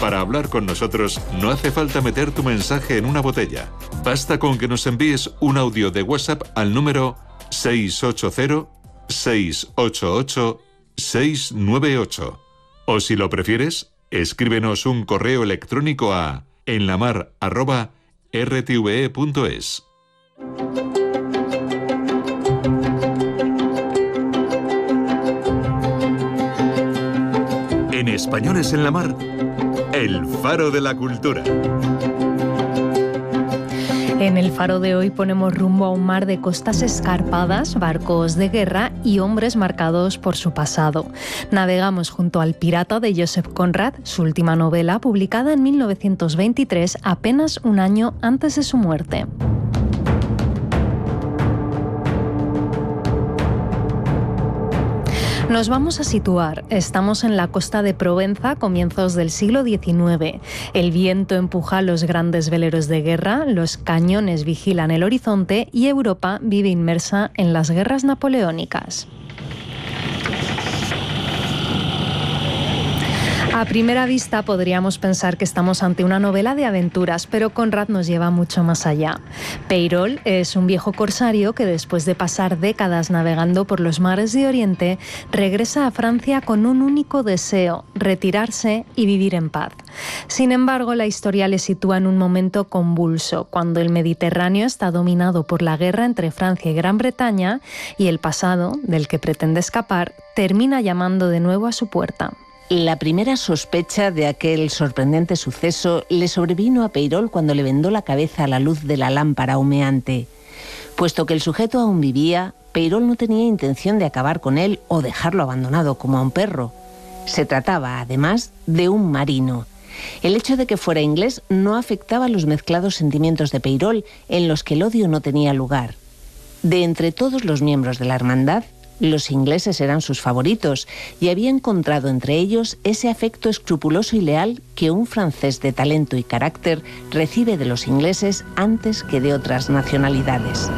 Para hablar con nosotros no hace falta meter tu mensaje en una botella. Basta con que nos envíes un audio de WhatsApp al número 680-688-698. O si lo prefieres, escríbenos un correo electrónico a enlamar@rtve.es. En Españoles en la Mar, el faro de la cultura. En el faro de hoy ponemos rumbo a un mar de costas escarpadas, barcos de guerra y hombres marcados por su pasado. Navegamos junto al Pirata de Joseph Conrad, su última novela, publicada en 1923, apenas un año antes de su muerte. Nos vamos a situar. Estamos en la costa de Provenza, comienzos del siglo XIX. El viento empuja los grandes veleros de guerra, los cañones vigilan el horizonte y Europa vive inmersa en las guerras napoleónicas. A primera vista podríamos pensar que estamos ante una novela de aventuras, pero Conrad nos lleva mucho más allá. Peirol es un viejo corsario que después de pasar décadas navegando por los mares de Oriente, regresa a Francia con un único deseo: retirarse y vivir en paz. Sin embargo, la historia le sitúa en un momento convulso, cuando el Mediterráneo está dominado por la guerra entre Francia y Gran Bretaña y el pasado, del que pretende escapar, termina llamando de nuevo a su puerta. La primera sospecha de aquel sorprendente suceso le sobrevino a Peirol cuando le vendó la cabeza a la luz de la lámpara humeante. Puesto que el sujeto aún vivía, Peirol no tenía intención de acabar con él o dejarlo abandonado como a un perro. Se trataba, además, de un marino. El hecho de que fuera inglés no afectaba los mezclados sentimientos de Peirol, en los que el odio no tenía lugar. De entre todos los miembros de la hermandad, los ingleses eran sus favoritos y había encontrado entre ellos ese afecto escrupuloso y leal que un francés de talento y carácter recibe de los ingleses antes que de otras nacionalidades.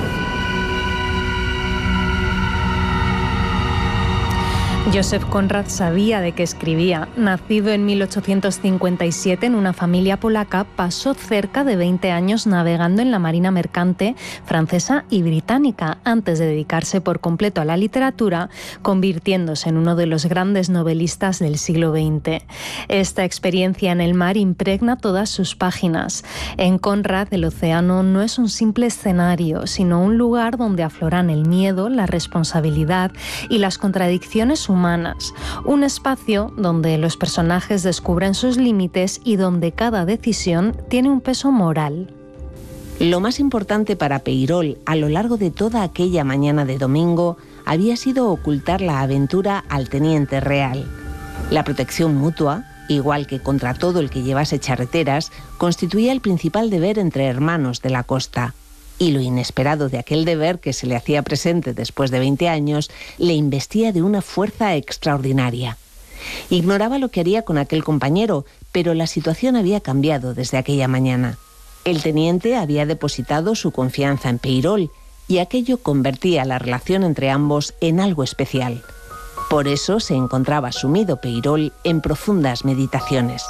Joseph Conrad sabía de qué escribía. Nacido en 1857 en una familia polaca, pasó cerca de 20 años navegando en la marina mercante francesa y británica, antes de dedicarse por completo a la literatura, convirtiéndose en uno de los grandes novelistas del siglo XX. Esta experiencia en el mar impregna todas sus páginas. En Conrad, el océano no es un simple escenario, sino un lugar donde afloran el miedo, la responsabilidad y las contradicciones humanas. Un espacio donde los personajes descubren sus límites y donde cada decisión tiene un peso moral. Lo más importante para Peirol a lo largo de toda aquella mañana de domingo había sido ocultar la aventura al teniente real. La protección mutua, igual que contra todo el que llevase charreteras, constituía el principal deber entre hermanos de la costa. Y lo inesperado de aquel deber que se le hacía presente después de 20 años le investía de una fuerza extraordinaria. Ignoraba lo que haría con aquel compañero, pero la situación había cambiado desde aquella mañana. El teniente había depositado su confianza en Peirol y aquello convertía la relación entre ambos en algo especial. Por eso se encontraba sumido Peirol en profundas meditaciones.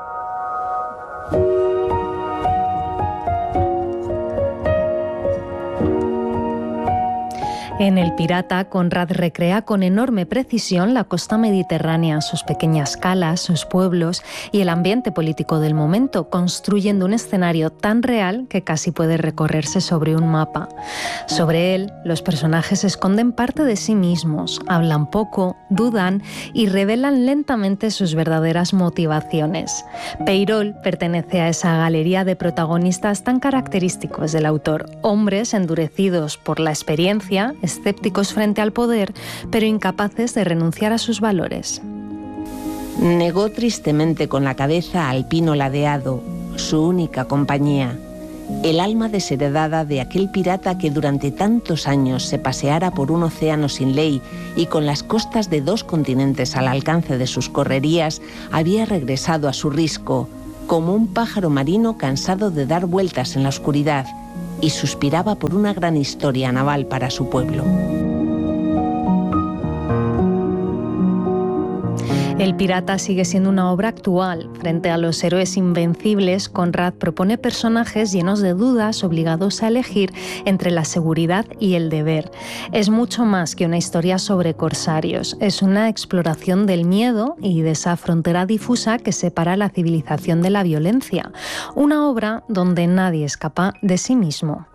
En El Pirata, Conrad recrea con enorme precisión la costa mediterránea, sus pequeñas calas, sus pueblos y el ambiente político del momento, construyendo un escenario tan real que casi puede recorrerse sobre un mapa. Sobre él, los personajes esconden parte de sí mismos, hablan poco, dudan y revelan lentamente sus verdaderas motivaciones. Peirol pertenece a esa galería de protagonistas tan característicos del autor, hombres endurecidos por la experiencia, escépticos frente al poder, pero incapaces de renunciar a sus valores. Negó tristemente con la cabeza al pino ladeado, su única compañía, el alma desheredada de aquel pirata que durante tantos años se paseara por un océano sin ley y con las costas de 2 continentes al alcance de sus correrías, había regresado a su risco, como un pájaro marino cansado de dar vueltas en la oscuridad, y suspiraba por una gran historia naval para su pueblo. El pirata sigue siendo una obra actual. Frente a los héroes invencibles, Conrad propone personajes llenos de dudas, obligados a elegir entre la seguridad y el deber. Es mucho más que una historia sobre corsarios. Es una exploración del miedo y de esa frontera difusa que separa la civilización de la violencia. Una obra donde nadie escapa de sí mismo.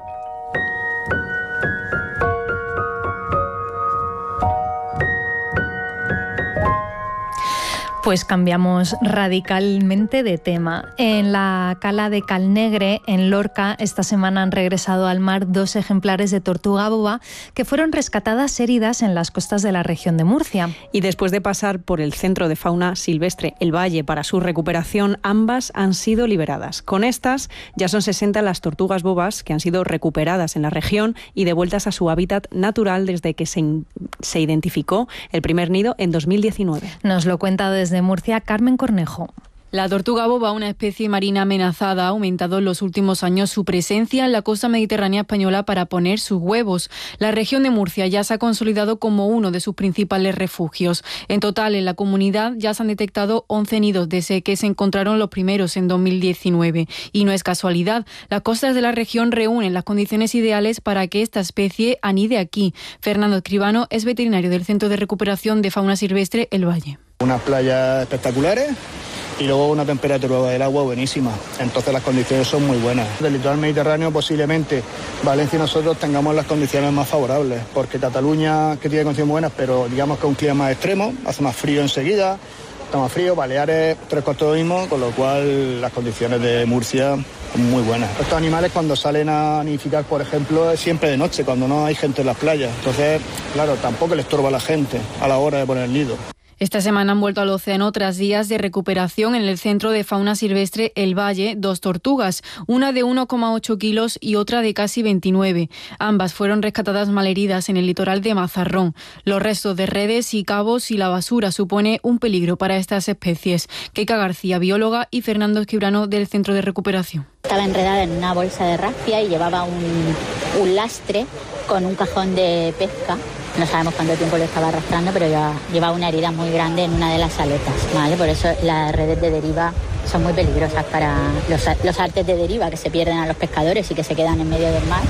Pues cambiamos radicalmente de tema. En la cala de Calnegre, en Lorca, esta semana han regresado al mar 2 ejemplares de tortuga boba que fueron rescatadas heridas en las costas de la región de Murcia. Y después de pasar por el Centro de Fauna Silvestre El Valle para su recuperación, ambas han sido liberadas. Con estas ya son 60 las tortugas bobas que han sido recuperadas en la región y devueltas a su hábitat natural desde que se identificó el primer nido en 2019. Nos lo cuenta desde Murcia Carmen Cornejo. La tortuga boba, una especie marina amenazada, ha aumentado en los últimos años su presencia en la costa mediterránea española para poner sus huevos. La región de Murcia ya se ha consolidado como uno de sus principales refugios. En total, en la comunidad ya se han detectado 11 nidos desde que se encontraron los primeros en 2019. Y no es casualidad, las costas de la región reúnen las condiciones ideales para que esta especie anide aquí. Fernando Escribano es veterinario del Centro de Recuperación de Fauna Silvestre El Valle. Unas playas espectaculares y luego una temperatura del agua buenísima. Entonces las condiciones son muy buenas. Del litoral mediterráneo posiblemente Valencia y nosotros tengamos las condiciones más favorables, porque Cataluña, que tiene condiciones buenas, pero digamos que es un clima más extremo, hace más frío enseguida, está más frío, Baleares 3/4 lo mismo, con lo cual las condiciones de Murcia son muy buenas. Estos animales cuando salen a nidificar, por ejemplo, es siempre de noche, cuando no hay gente en las playas. Entonces, claro, tampoco le estorba a la gente a la hora de poner el nido. Esta semana han vuelto al océano tras días de recuperación en el Centro de Fauna Silvestre El Valle 2 tortugas, una de 1,8 kilos y otra de casi 29. Ambas fueron rescatadas malheridas en el litoral de Mazarrón. Los restos de redes y cabos y la basura supone un peligro para estas especies. Keika García, bióloga, y Fernando Escribano del Centro de Recuperación. Estaba enredada en una bolsa de rafia y llevaba un lastre con un cajón de pesca. No sabemos cuánto tiempo lo estaba arrastrando, pero ya lleva una herida muy grande en una de las aletas, ¿vale? Por eso las redes de deriva son muy peligrosas para los artes de deriva que se pierden a los pescadores y que se quedan en medio del mar.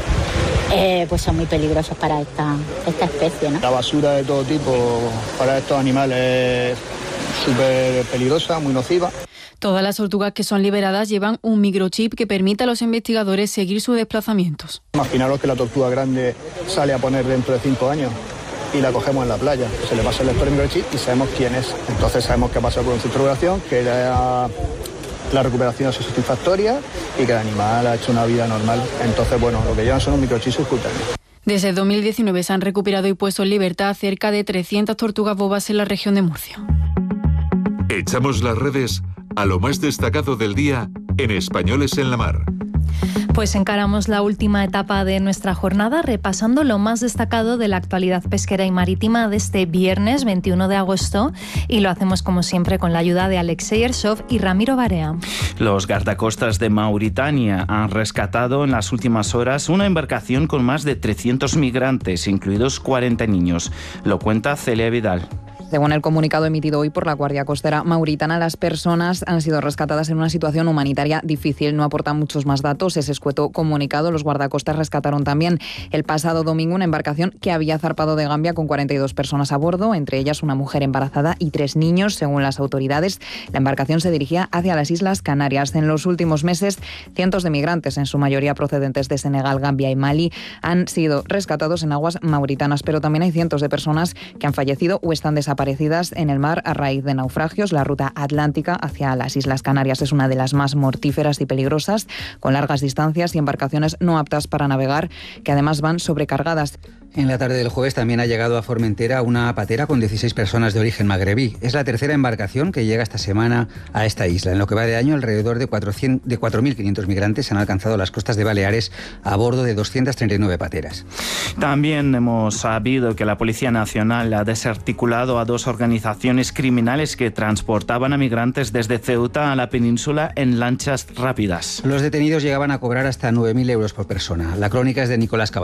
Pues son muy peligrosos para esta especie, ¿no? La basura de todo tipo para estos animales es súper peligrosa, muy nociva. Todas las tortugas que son liberadas llevan un microchip que permite a los investigadores seguir sus desplazamientos. Imaginaros que la tortuga grande sale a poner dentro de 5 años y la cogemos en la playa. Se le pasa el lector microchip y sabemos quién es. Entonces sabemos qué pasa con un centro de recuperación, que la recuperación es satisfactoria y que el animal ha hecho una vida normal. Entonces, bueno, lo que llevan son un microchip subcutáneo. Desde 2019 se han recuperado y puesto en libertad cerca de 300 tortugas bobas en la región de Murcia. Echamos las redes a lo más destacado del día en Españoles en la Mar. Pues encaramos la última etapa de nuestra jornada repasando lo más destacado de la actualidad pesquera y marítima de este viernes 21 de agosto y lo hacemos como siempre con la ayuda de Alexei Ersov y Ramiro Barea. Los guardacostas de Mauritania han rescatado en las últimas horas una embarcación con más de 300 migrantes, incluidos 40 niños. Lo cuenta Celia Vidal. Según el comunicado emitido hoy por la Guardia Costera mauritana, las personas han sido rescatadas en una situación humanitaria difícil. No aportan muchos más datos. Ese escueto comunicado, los guardacostas rescataron también el pasado domingo una embarcación que había zarpado de Gambia con 42 personas a bordo, entre ellas una mujer embarazada y 3 niños. Según las autoridades, la embarcación se dirigía hacia las Islas Canarias. En los últimos meses, cientos de migrantes, en su mayoría procedentes de Senegal, Gambia y Mali, han sido rescatados en aguas mauritanas, pero también hay cientos de personas que han fallecido o están desaparecidas en el mar a raíz de naufragios. La ruta atlántica hacia las Islas Canarias es una de las más mortíferas y peligrosas, con largas distancias y embarcaciones no aptas para navegar, que además van sobrecargadas. En la tarde del jueves también ha llegado a Formentera una patera con 16 personas de origen magrebí. Es la tercera embarcación que llega esta semana a esta isla. En lo que va de año, alrededor de 4.500 migrantes han alcanzado las costas de Baleares a bordo de 239 pateras. También hemos sabido que la Policía Nacional ha desarticulado a 2 organizaciones criminales que transportaban a migrantes desde Ceuta a la península en lanchas rápidas. Los detenidos llegaban a cobrar hasta 9.000 euros por persona. La crónica es de Nicolás Caballero.